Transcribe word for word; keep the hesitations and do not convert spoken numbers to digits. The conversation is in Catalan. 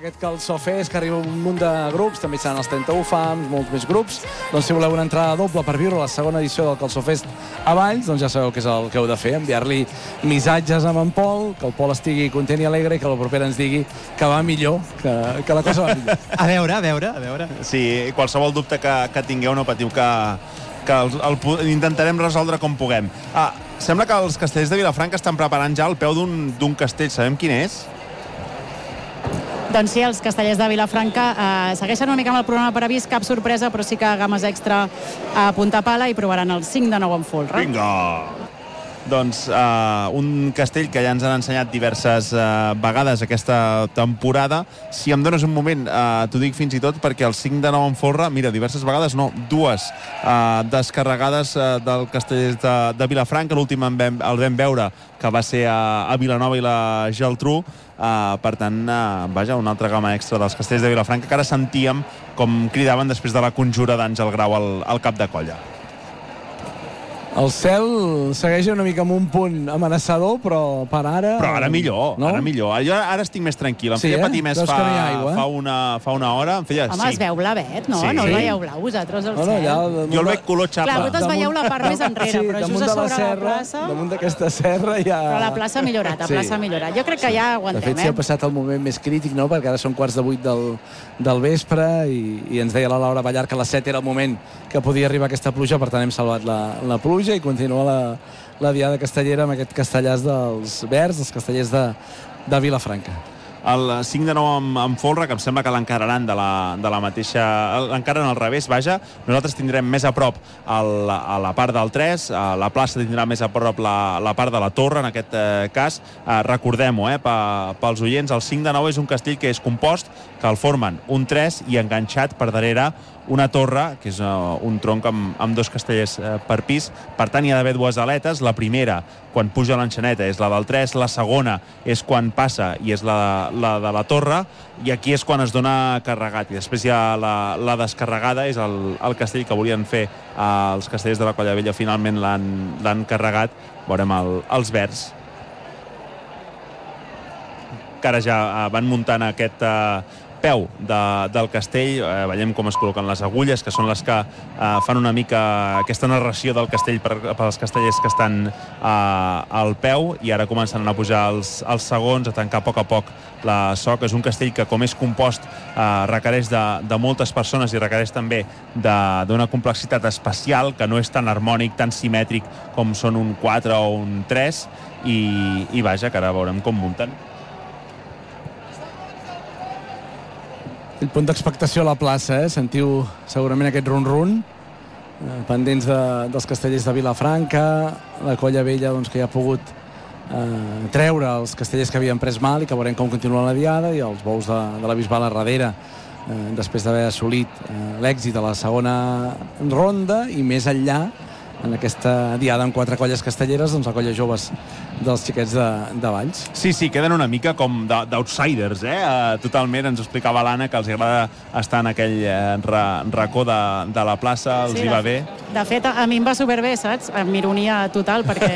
aquest Calçofest, que arriba un munt de grups, també seran els trenta-u fams, molts més grups. Doncs si voleu una entrada doble per viure la segona edició del Calçofest a Valls, doncs ja sabeu què és el que heu de fer, enviar-li missatges amb en Pol, que el Pol estigui content i alegre i que la propera ens digui que va millor, que, que la cosa va millor. A veure, a veure, a veure. Sí, qualsevol dubte que, que tingueu no patiu, que, que el, el intentarem resoldre com puguem. Ah, sembla que els castellers de Vilafranca estan preparant ja el peu d'un castell. Sabem quin és? Doncs sí, els castellers de Vilafranca eh, segueixen una mica amb el programa previst, cap sorpresa, però sí que games extra a punta pala i provaran el cinc de nou en folre. Vinga! Doncs uh, un castell que ja ens han ensenyat diverses uh, vegades aquesta temporada. Si em dones un moment, uh, t'ho dic fins i tot, perquè el cinc de nou en folre, mira, diverses vegades, no, dues uh, descarregades uh, del castell de, de Vilafranca. L'últim el vam veure, que va ser a, a Vilanova i la Geltrú. Uh, per tant, uh, vaja, una altra gamma extra dels castells de Vilafranca, que ara sentíem com cridaven després de la conjura d'Àngel Grau al, al cap de colla. El cel segueix una mica amb un punt amenaçador, però per ara... Però ara millor, no? ara millor. Jo ara estic més tranquil. Em sí, feia eh? patir més Veus fa, aigua, eh? fa, una, fa una hora. Em feia, Home, sí. es veu blavet, no? Sí. No el Sí. veieu blau, vosaltres, el No, no, cel? ja, Jo el veig color xapa. Clar, vosaltres veieu la part més enrere, sí, però damunt just a de la sobre la serra, plaça... damunt d'aquesta serra ja... Però la plaça ha millorat, la Sí. plaça ha millorat. Jo crec que ja aguantem, De fet, eh? s'hi ha passat el moment més crític, no?, perquè ara són quarts de vuit del, del vespre i, i ens deia la Laura Ballar que a les set era el moment que podia arribar aquesta pluja, per tant hem salvat la, la pluja i continua la, la diada castellera amb aquest castellàs dels Verds, els castellers de, de Vilafranca. El cinc de nou amb, amb folre, que em sembla que l'encararan de, la, de la mateixa... L'encaren al revés, vaja. Nosaltres tindrem més a prop el, a la part del tres, a la plaça tindrà més a prop la, la part de la torre, en aquest eh, cas. Eh, Recordem-ho, eh, pels oients, el cinc de nou és un castell que és compost, que el formen un tres i enganxat per darrere una torre, que és uh, un tronc amb, amb dos castellers uh, per pis. Per tant, hi ha d'haver dues aletes. La primera, quan puja l'enxaneta, és la del tres. La segona és quan passa i és la, la de la torre. I aquí és quan es dona carregat. I després hi ha la, la descarregada, és el, el castell que volien fer uh, els castellers de la Colla Vella. Finalment l'han carregat. Veurem el, els Verds, que ara ja uh, van muntant aquest... Uh, peu de, del castell, eh, veiem com es col·loquen les agulles, que són les que eh, fan una mica aquesta narració del castell per, per als castellers que estan eh, al peu, i ara començaran a pujar els, els segons, a tancar a poc a poc la soca. És un castell que, com és compost, eh, requereix de, de moltes persones i requereix també d'una complexitat especial, que no és tan harmònic, tan simètric com són un quatre o un tres, i, i vaja, que ara veurem com munten. El punt d'expectació a la plaça, eh? Sentiu segurament aquest run-run, eh, pendents de, dels castellers de Vilafranca, la Colla Vella, doncs, que ja ha pogut eh, treure els castellers que havien pres mal i que veurem com continua la diada, i els bous de, de la Bisbal a darrere, eh, després d'haver assolit eh, l'èxit de la segona ronda, i més enllà, en aquesta diada amb quatre colles castelleres, doncs la colla joves dels xiquets de, de Valls. Sí, sí, queden una mica com d'outsiders, eh? Uh, totalment, ens ho explicava l'Anna, que els agrada estar en aquell uh, racó de, de la plaça, els Sí, hi va bé. De fet, a mi em va superbé, saps? Amb ironia total, perquè